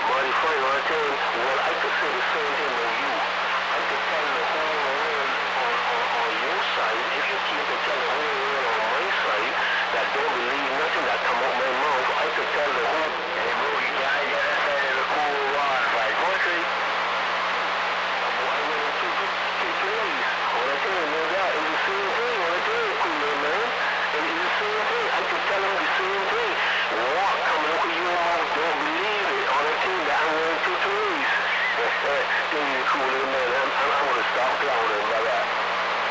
But if I want to tell you, well, I could say the same thing with you. I could tell the whole world on your side, if you